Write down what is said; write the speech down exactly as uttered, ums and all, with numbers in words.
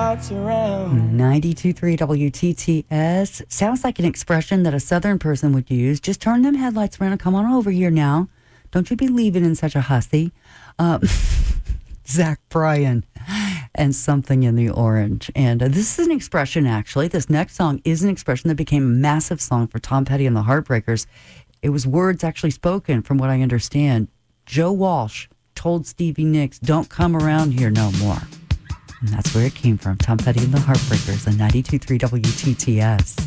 box around. ninety-two point three W T T S. Sounds like an expression that a Southern person would use. Just turn them headlights around and come on over here now. Don't you be leaving in such a hussy. Um, Zach Bryan and Something in the Orange. And uh, this is an expression, actually. This next song is an expression that became a massive song for Tom Petty and the Heartbreakers. It was words actually spoken, from what I understand. Joe Walsh told Stevie Nicks, don't come around here no more. And that's where it came from. Tom Petty and the Heartbreakers on ninety-two point three W T T S.